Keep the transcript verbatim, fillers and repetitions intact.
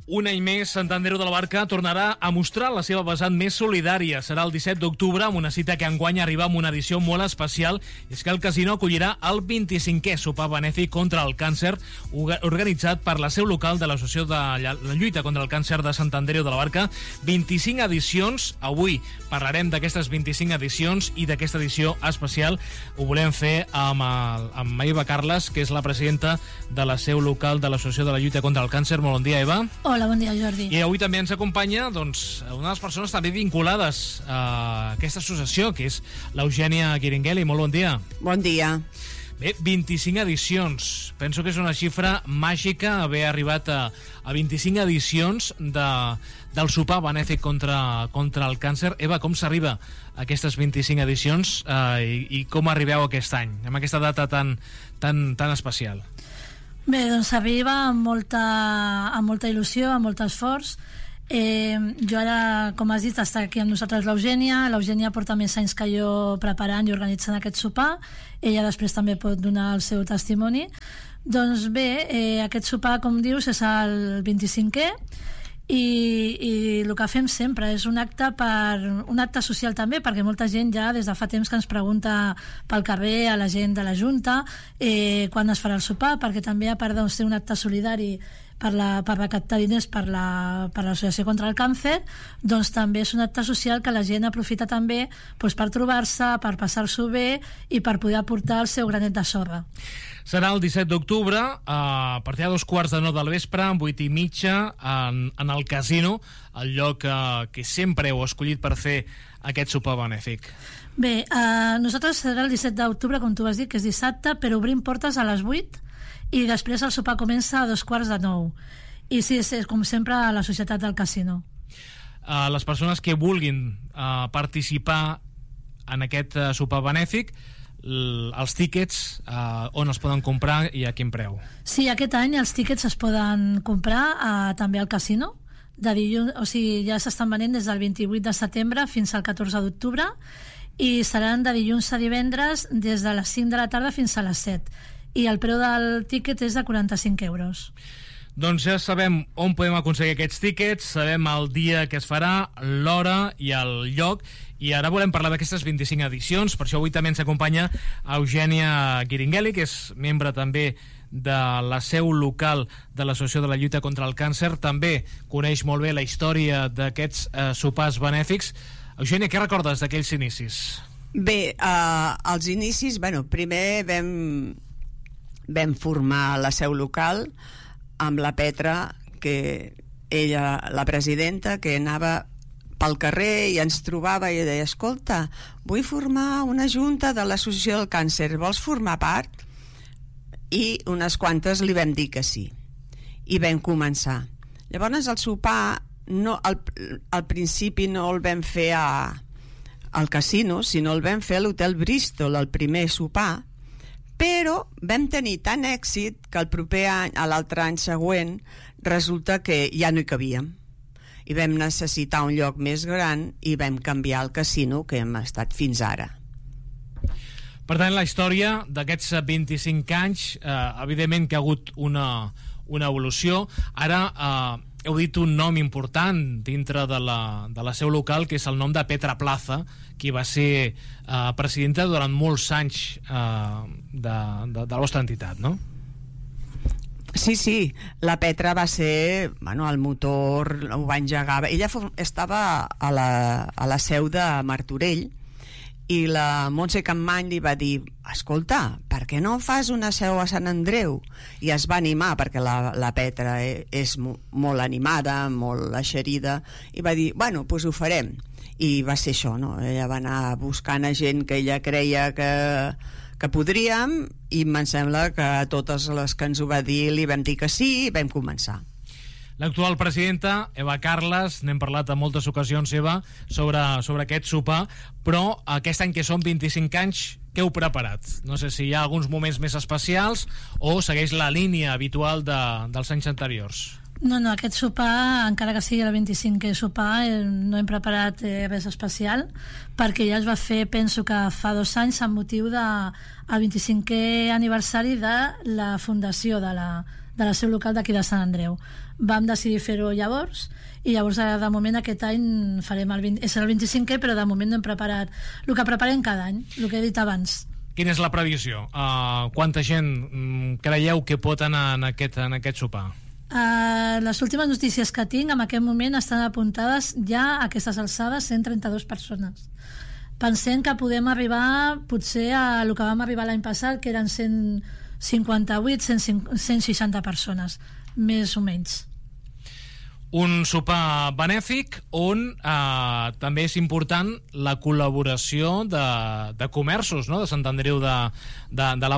Un any més, Sant Andreu de la Barca tornarà a mostrar la seva vessant més solidària. Serà el disset d'octubre, amb una cita que enguany arriba amb una edició molt especial. És que el casino acollirà el vint-i-cinquè sopar benèfic contra el càncer, organitzat per la seu local de l'Associació de la Lluita contra el Càncer de Sant Andreu de la Barca. vint-i-cinc edicions. Avui parlarem d'aquestes vint-i-cinc edicions i d'aquesta edició especial. Ho volem fer amb, el, amb Eva Carles, que és la presidenta de la seu local de l'Associació de la Lluita contra el Càncer. Molt bon dia, Eva. Hola, bon dia, Jordi. I avui també ens acompanya doncs, una de les persones també vinculades a aquesta associació, que és l'Eugènia Guiringueli. Molt bon dia. Bon dia. Bé, vint-i-cinc edicions. Penso que és una xifra màgica haver arribat a, a vint-i-cinc edicions de, del sopar benèfic contra, contra el càncer. Eva, com s'arriba a aquestes vint-i-cinc edicions eh, i, i com arribeu aquest any, amb aquesta data tan, tan, tan especial? Bé, doncs arriba amb molta, amb molta il·lusió, amb molt esforç. Eh, jo ara, com has dit, està aquí amb nosaltres l'Eugènia. L'Eugènia porta més anys que jo preparant i organitzant aquest sopar. Ella després també pot donar el seu testimoni. Doncs bé, eh, aquest sopar, com dius, és el vint-i-cinquè i, i el que fem sempre és un acte per un acte social també, perquè molta gent ja des de fa temps que ens pregunta pel carrer a la gent de la Junta eh, quan es farà el sopar, perquè també a part de ser un acte solidari per, la, per recaptar diners per la, per l'Associació contra el Càncer, doncs també és un acte social que la gent aprofita també doncs, per trobar-se, per passar-s'ho bé i per poder aportar el seu granet de sorra. Serà el disset d'octubre, a partir de dos quarts de nou del vespre, amb vuit i mitja, en, en el casino, el lloc eh, que sempre heu escollit per fer aquest sopar benèfic. Bé, eh, nosaltres serà el disset d'octubre, com tu has dit, que és dissabte, però obrim portes a les vuit i després el sopar comença a dos quarts de nou. I sí, és com sempre a la Societat del Casino. Uh, les persones que vulguin uh, participar en aquest uh, sopar benèfic, l- els tíquets uh, on els poden comprar i a quin preu? Sí, aquest any els tíquets es poden comprar uh, també al casino. De dilluns, o sigui, ja s'estan venent des del vint-i-vuit de setembre fins al catorze d'octubre i seran de dilluns a divendres des de les cinc de la tarda fins a les set. I el preu del tíquet és de quaranta-cinc euros. Doncs ja sabem on podem aconseguir aquests tíquets, sabem el dia que es farà, l'hora i el lloc, i ara volem parlar d'aquestes vint-i-cinc edicions. Per això avui també ens acompanya Eugènia Guiringueli, que és membre també de la seu local de l'Associació de la Lluita contra el Càncer. També coneix molt bé la història d'aquests eh, sopars benèfics. Eugènia, què recordes d'aquells inicis? Bé, eh, els inicis, bueno, primer vam, vam formar la seu local amb la Petra, que ella, la presidenta, que anava pel carrer i ens trobava i deia, escolta, vull formar una junta de l'Associació del Càncer, vols formar part? I unes quantes li vam dir que sí. I vam començar. Llavors el sopar, no, al, al principi no el vam fer a, al casino, sinó el vam fer a l'Hotel Bristol, el primer sopar, però vam tenir tant èxit que el proper any, a l'altre any següent, resulta que ja no hi cabíem i vam necessitar un lloc més gran i vam canviar el casino que hem estat fins ara. Per tant, la història d'aquests vint-i-cinc anys, eh, evidentment que ha hagut una, una evolució. Ara eh, heu dit un nom important dintre de la, de la seu local, que és el nom de Petra Plaza, qui va ser eh, presidenta durant molts anys eh, de, de, de la vostra entitat, no? Sí, sí, la Petra va ser, bueno, el motor, ho va engegar. Ella estava a la, a la seu de Martorell i la Montse Campmany li va dir, escolta, per què no fas una seu a Sant Andreu? I es va animar, perquè la, la Petra és molt animada, molt eixerida, i va dir, bueno, doncs ho farem. I va ser això, no? Ella va anar buscant a gent que ella creia que, que podríem, i em sembla que a totes les que ens ho va dir li vam dir que sí i vam començar. L'actual presidenta, Eva Carles, n'hem parlat en moltes ocasions, Eva, sobre, sobre aquest sopar, però aquest any que són vint-i-cinc anys, què heu preparat? No sé si hi ha alguns moments més especials o segueix la línia habitual de, dels anys anteriors. No, no, aquest sopar, encara que sigui el vint-i-cinquè sopar, eh, no hem preparat eh, res especial, perquè ja es va fer, penso que fa dos anys, amb motiu del de, vint-i-cinquè aniversari de la fundació de la, de la seu local d'aquí de Sant Andreu. Vam decidir fer-ho llavors, i llavors de moment aquest any farem el vint, és el vint-i-cinquè, però de moment no hem preparat el que preparem cada any, el que he dit abans. Quina és la previsió? Uh, quanta gent um, creieu que pot anar en aquest, en aquest sopar? Uh, les últimes notícies que tinc en aquest moment estan apuntades ja a aquestes alçades cent trenta-dues persones. Pensem que podem arribar potser a el que vam arribar l'any passat, que eren cent cinquanta-vuit, cent seixanta persones, més o menys. Un sopar benèfic on eh, també és important la col·laboració de, de comerços, no?, de Sant Andreu de, de, de la